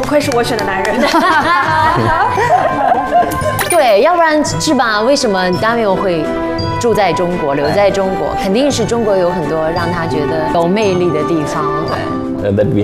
愧是我选的男人。 对，要不然是吧？为什么 Damian 会住在中国，留在中国？肯定是中国有很多让他觉得有魅力的地方。 That we